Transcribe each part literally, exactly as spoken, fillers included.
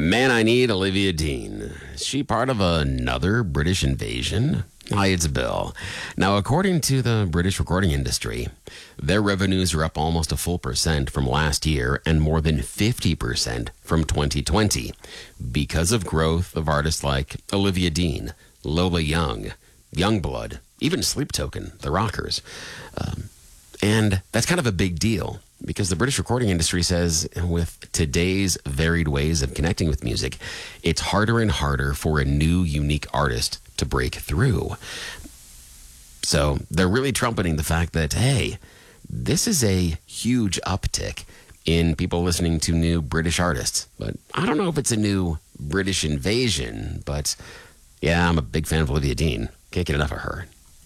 Man, I Need Olivia Dean. Is she part of another British invasion? Hi, it's Bill. Now, according to the British recording industry, their revenues are up almost a full percent from last year and more than fifty percent from twenty twenty because of growth of artists like Olivia Dean, Lola Young, Youngblood, even Sleep Token, the Rockers. Um, and that's kind of a big deal because the British recording industry says with today's varied ways of connecting with music, it's harder and harder for a new, unique artist to break through. So they're really trumpeting the fact that, hey, this is a huge uptick in people listening to new British artists. But I don't know if it's a new British invasion, but yeah, I'm a big fan of Olivia Dean. Can't get enough of her.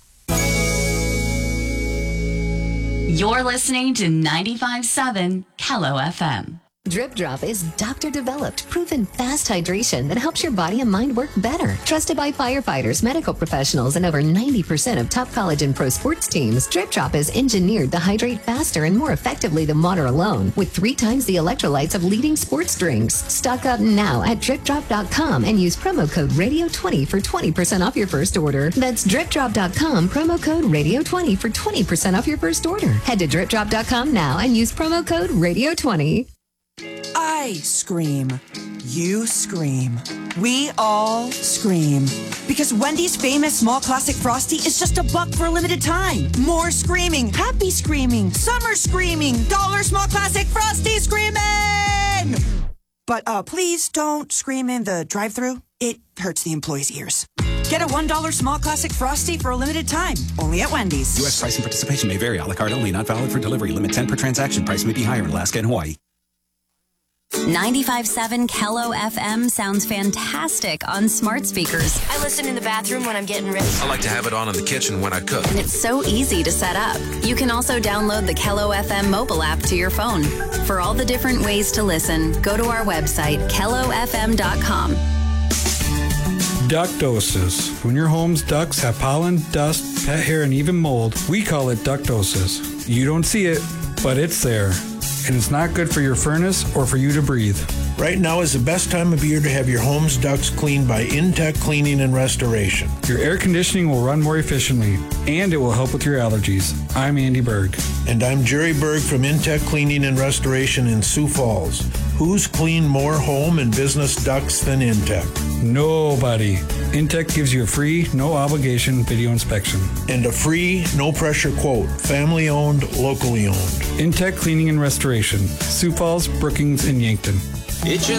You're listening to ninety-five point seven Kello F M. Drip Drop is doctor-developed, proven fast hydration that helps your body and mind work better. Trusted by firefighters, medical professionals, and over ninety percent of top college and pro sports teams, Drip Drop is engineered to hydrate faster and more effectively than water alone, with three times the electrolytes of leading sports drinks. Stock up now at drip drop dot com and use promo code radio twenty for twenty percent off your first order. That's drip drop dot com, promo code radio twenty for twenty percent off your first order. Head to drip drop dot com now and use promo code radio twenty. I scream. You scream. We all scream. Because Wendy's famous small classic Frosty is just a buck for a limited time. More screaming. Happy screaming. Summer screaming. Dollar small classic Frosty screaming! But uh, please don't scream in the drive-thru. It hurts the employees' ears. Get a one dollar small classic Frosty for a limited time. Only at Wendy's. U S price and participation may vary. A la carte only. Not valid for delivery. Limit ten per transaction. Price may be higher in Alaska and Hawaii. ninety-five point seven Kello F M sounds fantastic on smart speakers. I listen in the bathroom when I'm getting ready. I like to have it on in the kitchen when I cook. And it's so easy to set up. You can also download the Kello F M mobile app to your phone. For all the different ways to listen, go to our website, kello f m dot com. Ductosis. When your home's ducts have pollen, dust, pet hair, and even mold, we call it ductosis. You don't see it, but it's there. And it's not good for your furnace or for you to breathe. Right now is the best time of year to have your home's ducts cleaned by Intech Cleaning and Restoration. Your air conditioning will run more efficiently, and it will help with your allergies. I'm Andy Berg. And I'm Jerry Berg from Intech Cleaning and Restoration in Sioux Falls. Who's cleaned more home and business ducts than Intech? Nobody. Intech gives you a free, no obligation video inspection. And a free, no pressure quote. Family owned, locally owned. Intech Cleaning and Restoration. Sioux Falls, Brookings, and Yankton. Itching